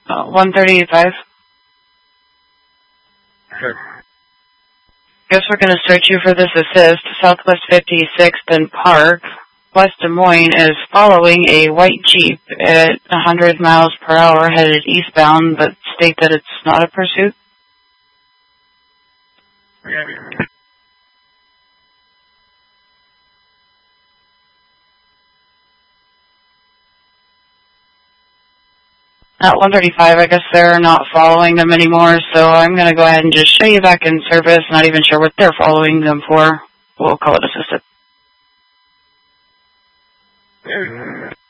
135. Sure. Guess we're going to search you for this assist. Southwest 56th and Park. West Des Moines is following a white Jeep at 100 miles per hour headed eastbound, but state that it's not a pursuit. At 135, I guess they're not following them anymore, so I'm going to go ahead and just show you back in service. Not even sure what they're following them for. We'll call it assisted.